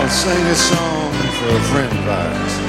I'll sing a song for a friend of ours.